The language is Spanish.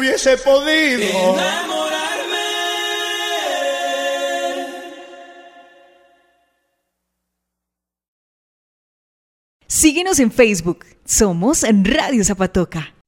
hubiese podido enamorarme. Síguenos en Facebook. Somos Radio Zapatoca.